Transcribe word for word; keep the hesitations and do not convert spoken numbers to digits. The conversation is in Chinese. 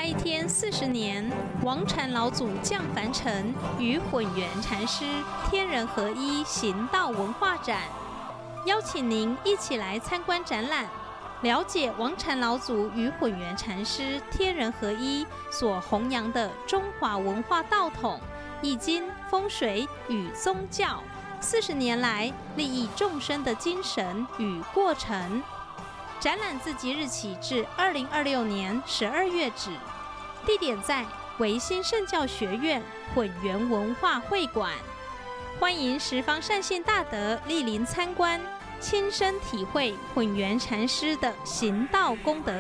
开天四十年，王禅老祖降凡尘，与混元禅师天人合一行道文化展，邀请您一起来参观展览，了解王禅老祖与混元禅师天人合一所弘扬的中华文化道统、易经、风水与宗教四十年来利益众生的精神与过程。展览自即日起至二零二六年十二月止，地点在维新圣教学院混元文化会馆，欢迎十方善信大德莅临参观，亲身体会混元禅师的行道功德